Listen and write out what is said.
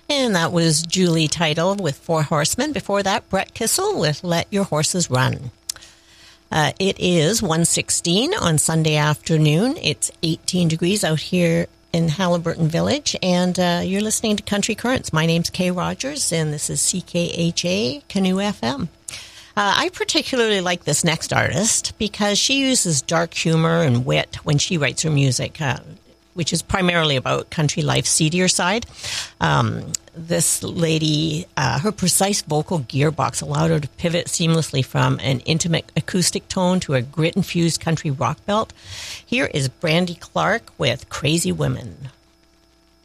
And that was Julie Title with Four Horsemen. Before that, Brett Kissel with Let Your Horses Run. It is 1:16 on Sunday afternoon. It's 18 degrees out here in Halliburton Village, and you're listening to Country Currents. My name's Kay Rogers, and this is CKHA Canoe FM. I particularly like this next artist because she uses dark humor and wit when she writes her music, which is primarily about country life's seedier side. This lady, her precise vocal gearbox allowed her to pivot seamlessly from an intimate acoustic tone to a grit-infused country rock belt. Here is Brandy Clark with Crazy Women.